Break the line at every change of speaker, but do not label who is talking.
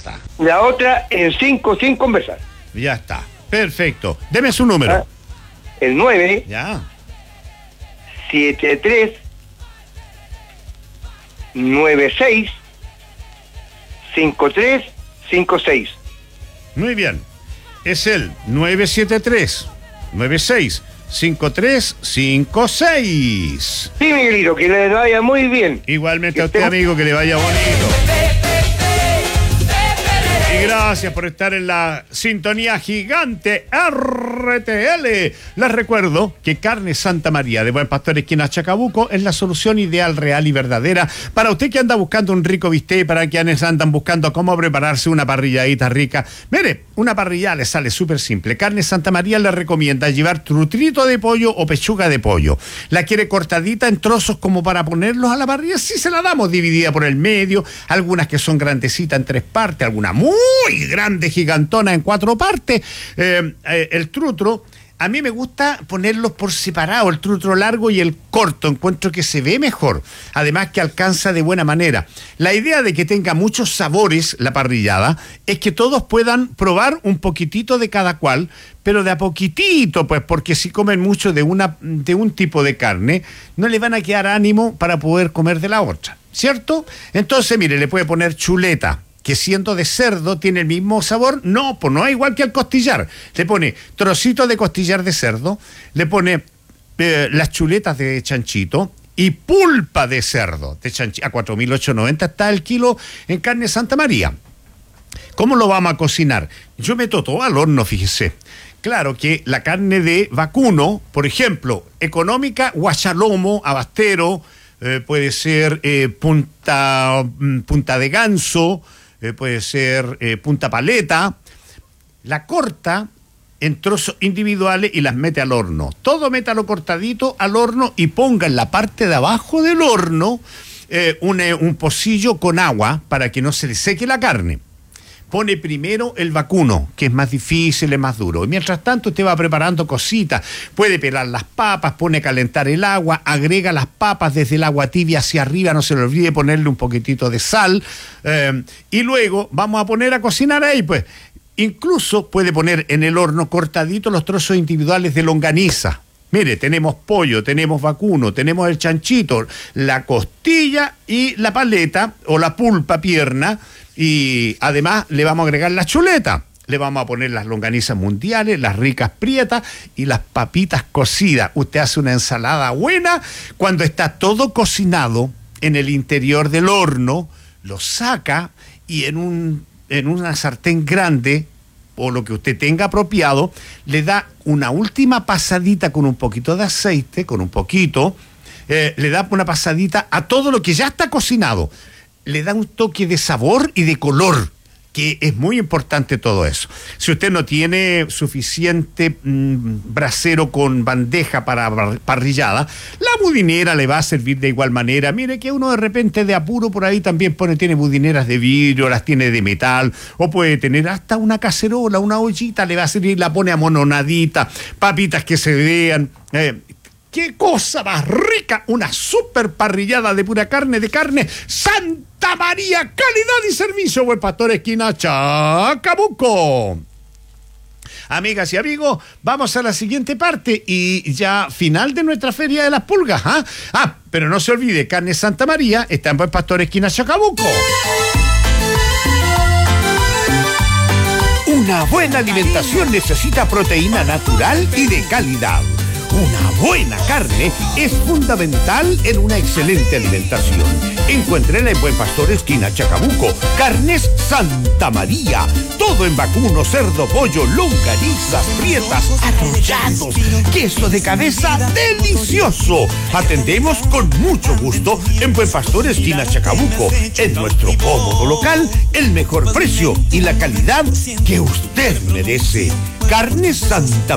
está.
La otra en 5 sin conversar.
Ya está. Perfecto. Deme su número.
El 9
Ya.
73 96 5356.
Muy bien. Es el 973 96 5356.
Sí, Miguelito, que le vaya muy bien.
Igualmente a usted, amigo, que le vaya bonito. Y gracias por estar en la sintonía gigante RTL. Les recuerdo que Carne Santa María de Buen Pastor esquina Chacabuco es la solución ideal, real y verdadera para usted que anda buscando un rico bistec, para quienes andan buscando cómo prepararse una parrilladita rica. Mire, una parrillada le sale súper simple. Carne Santa María le recomienda llevar trutrito de pollo o pechuga de pollo. ¿La quiere cortadita en trozos como para ponerlos a la parrilla? Sí, se la damos dividida por el medio. Algunas que son grandecitas en 3 partes, algunas muy grande, gigantona en 4 partes. El trutro, a mí me gusta ponerlos por separado, el trutro largo y el corto. Encuentro que se ve mejor, además que alcanza de buena manera. La idea de que tenga muchos sabores la parrillada es que todos puedan probar un poquitito de cada cual, pero de a poquitito, pues, porque si comen mucho de un tipo de carne, no le van a quedar ánimo para poder comer de la otra, ¿cierto? Entonces, mire, le puede poner chuleta, que siendo de cerdo tiene el mismo sabor. No, pues no es igual que al costillar. Le pone trocitos de costillar de cerdo, le pone las chuletas de chanchito y pulpa de cerdo de chanchito. A 4.890 está el kilo en Carne Santa María. ¿Cómo lo vamos a cocinar? Yo meto todo al horno, fíjese. Claro que la carne de vacuno, por ejemplo, económica, guachalomo, abastero, puede ser punta de ganso, puede ser punta paleta, la corta en trozos individuales y las mete al horno. Todo métalo cortadito al horno y ponga en la parte de abajo del horno un pocillo con agua para que no se le seque la carne. Pone primero el vacuno, que es más difícil, es más duro. Y mientras tanto usted va preparando cositas. Puede pelar las papas, pone a calentar el agua, agrega las papas desde el agua tibia hacia arriba, no se le olvide ponerle un poquitito de sal. Y luego vamos a poner a cocinar ahí, pues. Incluso puede poner en el horno cortadito los trozos individuales de longaniza. Mire, tenemos pollo, tenemos vacuno, tenemos el chanchito, la costilla y la paleta o la pulpa pierna. Y además le vamos a agregar la chuleta. Le vamos a poner las longanizas mundiales, las ricas prietas y las papitas cocidas. Usted hace una ensalada buena. Cuando está todo cocinado en el interior del horno, lo saca y en una sartén grande o lo que usted tenga apropiado, le da una última pasadita con un poquito de aceite, le da una pasadita a todo lo que ya está cocinado. Le da un toque de sabor y de color, que es muy importante todo eso. Si usted no tiene suficiente brasero con bandeja para parrillada, la budinera le va a servir de igual manera. Mire que uno de repente de apuro por ahí también tiene budineras de vidrio, las tiene de metal, o puede tener hasta una cacerola, una ollita, le va a servir, la pone amononadita, papitas que se vean. ¡Qué cosa más rica! Una super parrillada de pura carne, Santa María, calidad y servicio, Buen Pastor esquina Chacabuco. Amigas y amigos, vamos a la siguiente parte y ya final de nuestra Feria de las Pulgas. Pero no se olvide, Carne Santa María está en Buen Pastor esquina Chacabuco. Una buena alimentación necesita proteína natural y de calidad. Una buena carne es fundamental en una excelente alimentación. Encuéntrela en Buen Pastor esquina Chacabuco. Carnes Santa María. Todo en vacuno, cerdo, pollo, longanizas, prietas, arrollados, queso de cabeza delicioso. Atendemos con mucho gusto en Buen Pastor esquina Chacabuco. En nuestro cómodo local, el mejor precio y la calidad que usted merece. Carnes Santa